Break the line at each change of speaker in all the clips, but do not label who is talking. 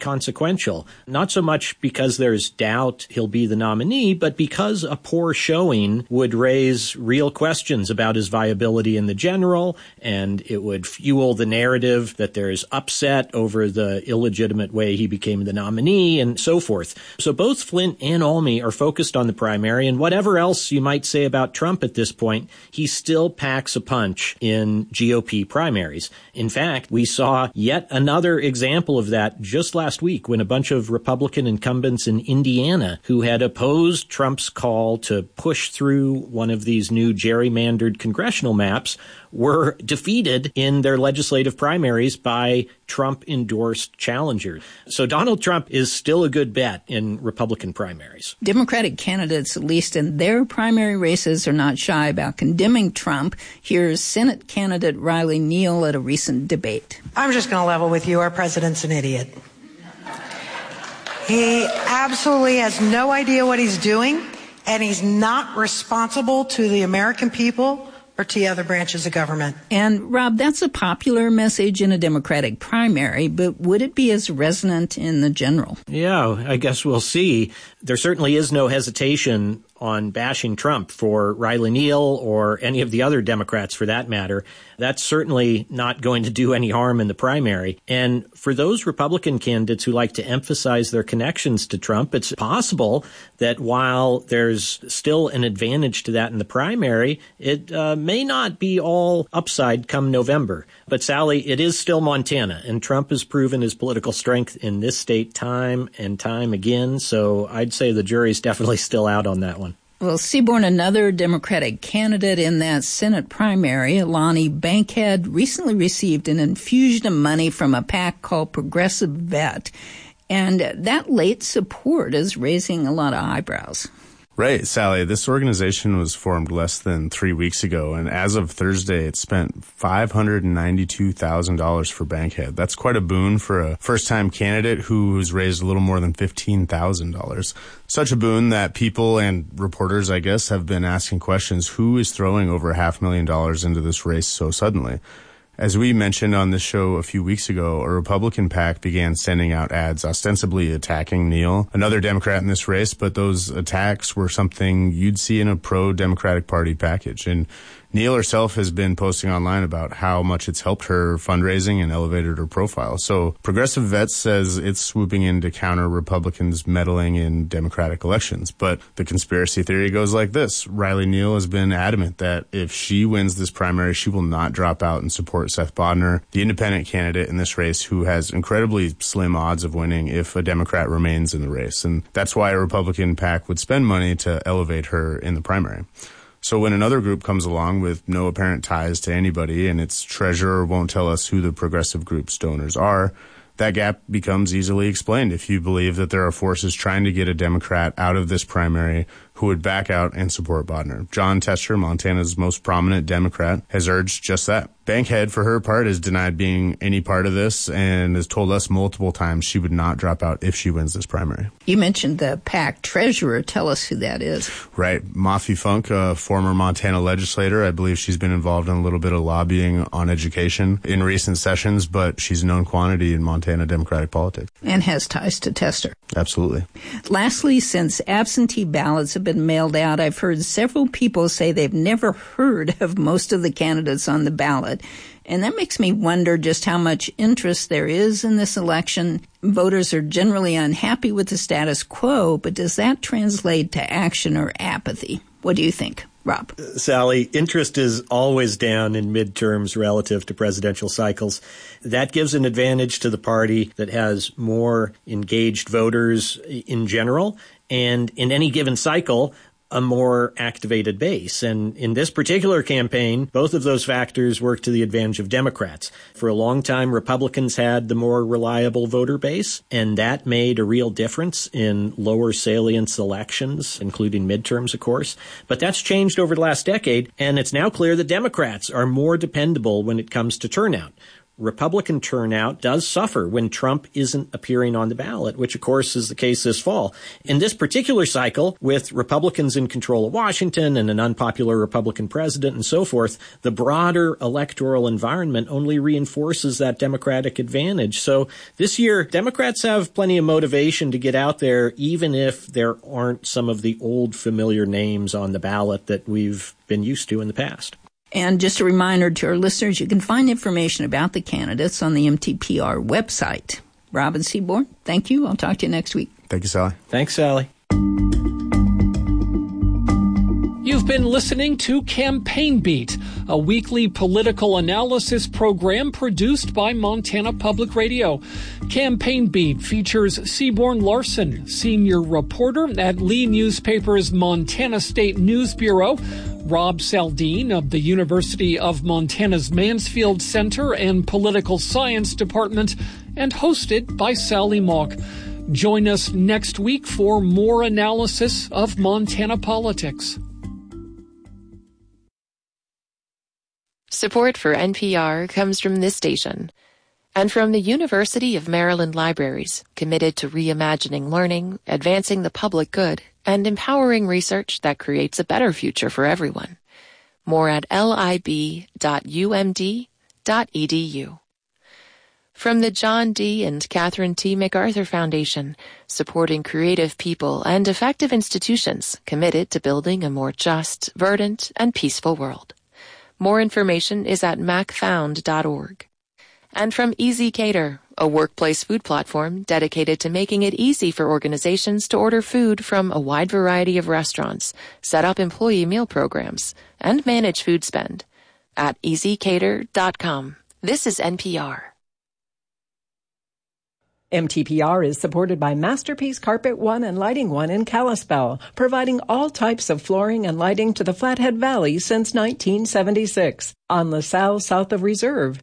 consequential, not so much because there's doubt he'll be the nominee, but because a poor showing would raise real questions about his viability in the general, and it would fuel the narrative that there's upset over the illegitimate way he became the nominee and so forth. So both Flint and Olney are focused on the primary, and whatever else you might say about Trump at this point, he still packs a punch in GOP primaries. In fact, we saw yet another example of that just last week when a bunch of Republican incumbents in Indiana who had opposed Trump's call to push through one of these new gerrymandered congressional maps were defeated in their legislative primaries by Trump-endorsed challengers. So Donald Trump is still a good bet in Republican primaries.
Democratic candidates, at least in their primary races, are not shy about condemning Trump. Here's Senate candidate Riley Neal at a recent debate.
I'm just going to level with you. Our president's an idiot. He absolutely has no idea what he's doing, and he's not responsible to the American people or to the other branches of government.
And, Rob, that's a popular message in a Democratic primary, but would it be as resonant in the general?
Yeah, I guess we'll see. There certainly is no hesitation on bashing Trump for Riley Neal or any of the other Democrats for that matter. That's certainly not going to do any harm in the primary. And for those Republican candidates who like to emphasize their connections to Trump, it's possible that while there's still an advantage to that in the primary, it may not be all upside come November. But Sally, it is still Montana, and Trump has proven his political strength in this state time and time again. So I'd say the jury's definitely still out on that one.
Well, Seaborn, another Democratic candidate in that Senate primary, Lonnie Bankhead, recently received an infusion of money from a PAC called Progressive Vet. And that late support is raising a lot of eyebrows.
Right, Sally. This organization was formed less than 3 weeks ago, and as of Thursday, it spent $592,000 for Bankhead. That's quite a boon for a first-time candidate who's raised a little more than $15,000. Such a boon that people and reporters, I guess, have been asking questions, who is throwing over $500,000 into this race so suddenly? As we mentioned on this show a few weeks ago, a Republican PAC began sending out ads ostensibly attacking Neal, another Democrat in this race, but those attacks were something you'd see in a pro-Democratic Party package. And Neal herself has been posting online about how much it's helped her fundraising and elevated her profile. So Progressive Vets says it's swooping in to counter Republicans meddling in Democratic elections. But the conspiracy theory goes like this. Riley Neal has been adamant that if she wins this primary, she will not drop out and support Seth Bodner, the independent candidate in this race who has incredibly slim odds of winning if a Democrat remains in the race. And that's why a Republican PAC would spend money to elevate her in the primary. So when another group comes along with no apparent ties to anybody and its treasurer won't tell us who the progressive group's donors are, that gap becomes easily explained if you believe that there are forces trying to get a Democrat out of this primary who would back out and support Bodner. John Tester, Montana's most prominent Democrat, has urged just that. Bankhead, for her part, has denied being any part of this and has told us multiple times she would not drop out if she wins this primary.
You mentioned the PAC treasurer. Tell us who that is.
Right. Mafi Funk, a former Montana legislator. I believe she's been involved in a little bit of lobbying on education in recent sessions, but she's a known quantity in Montana Democratic politics.
And has ties to Tester.
Absolutely.
Lastly, since absentee ballots have been mailed out, I've heard several people say they've never heard of most of the candidates on the ballot. And that makes me wonder just how much interest there is in this election. Voters are generally unhappy with the status quo, but does that translate to action or apathy? What do you think, Rob?
Sally, interest is always down in midterms relative to presidential cycles. That gives an advantage to the party that has more engaged voters in general, and in any given cycle, a more activated base. And in this particular campaign, both of those factors work to the advantage of Democrats. For a long time, Republicans had the more reliable voter base, and that made a real difference in lower salience elections, including midterms, of course. But that's changed over the last decade, and it's now clear that Democrats are more dependable when it comes to turnout. Republican turnout does suffer when Trump isn't appearing on the ballot, which, of course, is the case this fall. In this particular cycle, with Republicans in control of Washington and an unpopular Republican president and so forth, the broader electoral environment only reinforces that Democratic advantage. So this year, Democrats have plenty of motivation to get out there, even if there aren't some of the old familiar names on the ballot that we've been used to in the past.
And just a reminder to our listeners, you can find information about the candidates on the MTPR website. Robin Seaborn, thank you. I'll talk to you next week.
Thank you, Sally.
Thanks, Sally.
You've been listening to Campaign Beat, a weekly political analysis program produced by Montana Public Radio. Campaign Beat features Seaborn Larson, senior reporter at Lee Newspaper's Montana State News Bureau, Rob Saldin of the University of Montana's Mansfield Center and Political Science Department, and hosted by Sally Mock. Join us next week for more analysis of Montana politics.
Support for NPR comes from this station and from the University of Maryland Libraries, committed to reimagining learning, advancing the public good, and empowering research that creates a better future for everyone. More at lib.umd.edu. From the John D. and Catherine T. MacArthur Foundation, supporting creative people and effective institutions committed to building a more just, verdant, and peaceful world. More information is at macfound.org. And from Easy Cater, a workplace food platform dedicated to making it easy for organizations to order food from a wide variety of restaurants, set up employee meal programs, and manage food spend. At easycater.com. This is NPR.
MTPR is supported by Masterpiece Carpet One and Lighting One in Kalispell, providing all types of flooring and lighting to the Flathead Valley since 1976. On LaSalle, south of Reserve.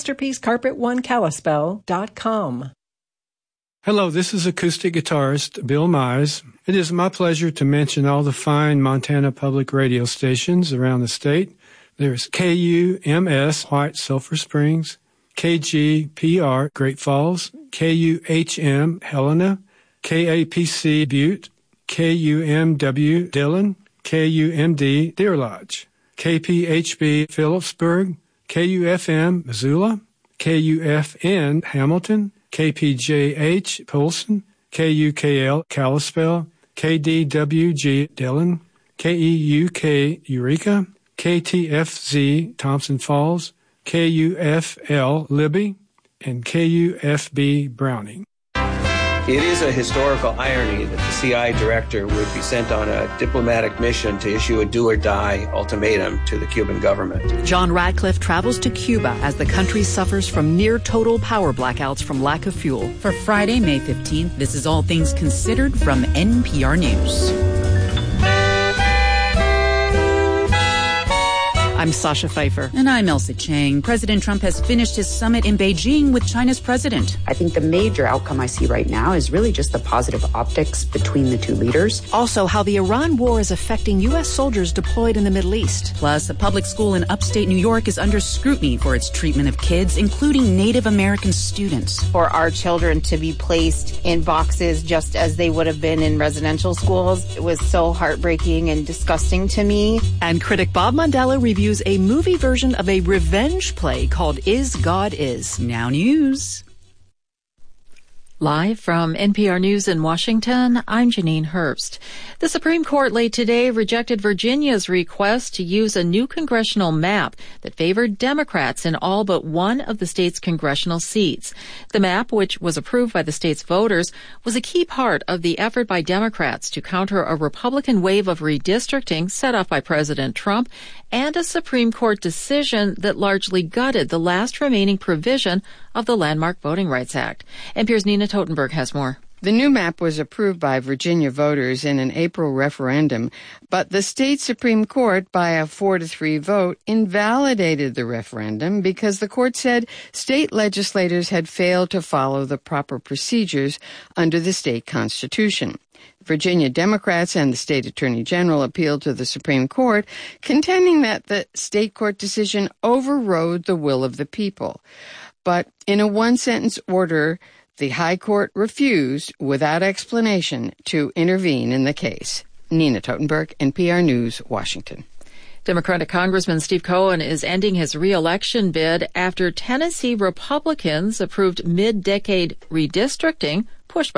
MasterpieceCarpetOneKalispell.com.
Hello, this is acoustic guitarist Bill Mize. It is my pleasure to mention all the fine Montana public radio stations around the state. There's KUMS, White Sulphur Springs, KGPR, Great Falls, KUHM, Helena, KAPC, Butte, KUMW, Dillon, KUMD, Deer Lodge, KPHB, Phillipsburg, KUFM, Missoula, KUFN, Hamilton, KPJH, Polson, KUKL, Kalispell, KDWG, Dillon, KEUK, Eureka, KTFZ, Thompson Falls, KUFL, Libby, and KUFB, Browning.
It is a historical irony that the CI director would be sent on a diplomatic mission to issue a do-or-die ultimatum to the Cuban government.
John Radcliffe travels to Cuba as the country suffers from near-total power blackouts from lack of fuel.
For Friday, May 15th, this is All Things Considered from NPR News.
I'm Sasha Pfeiffer.
And I'm Elsa Chang. President Trump has finished his summit in Beijing with China's president.
I think the major outcome I see right now is really just the positive optics between the two leaders.
Also, how the Iran war is affecting U.S. soldiers deployed in the Middle East.
Plus, a public school in upstate New York is under scrutiny for its treatment of kids, including Native American students.
For our children to be placed in boxes just as they would have been in residential schools, it was so heartbreaking and disgusting to me.
And critic Bob Mondella reviews a movie version of a revenge play called Is God Is.
Now news.
Live from NPR News in Washington, I'm Janine Herbst. The Supreme Court late today rejected Virginia's request to use a new congressional map that favored Democrats in all but one of the state's congressional seats. The map, which was approved by the state's voters, was a key part of the effort by Democrats to counter a Republican wave of redistricting set off by President Trump and a Supreme Court decision that largely gutted the last remaining provision of the landmark Voting Rights Act. NPR's Nina Totenberg has more.
The new map was approved by Virginia voters in an April referendum, but the state Supreme Court, by a 4-3 vote, invalidated the referendum because the court said state legislators had failed to follow the proper procedures under the state constitution. Virginia Democrats and the state attorney general appealed to the Supreme Court, contending that the state court decision overrode the will of the people. But in a one-sentence order, the High Court refused, without explanation, to intervene in the case. Nina Totenberg, NPR News, Washington.
Democratic Congressman Steve Cohen is ending his re-election bid after Tennessee Republicans approved mid-decade redistricting